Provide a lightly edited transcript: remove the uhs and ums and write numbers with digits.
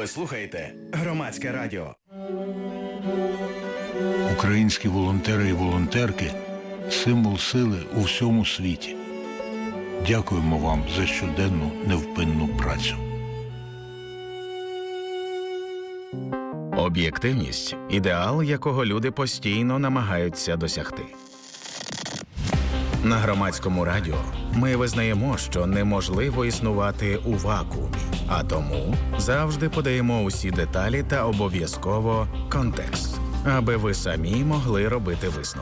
Ви слухаєте Громадське радіо. Українські волонтери і волонтерки – символ сили у всьому світі. Дякуємо вам за щоденну невпинну працю. Об'єктивність – ідеал, якого люди постійно намагаються досягти. На Громадському радіо ми визнаємо, що неможливо існувати у вакуумі, а тому завжди подаємо усі деталі та обов'язково контекст, аби ви самі могли робити висновки.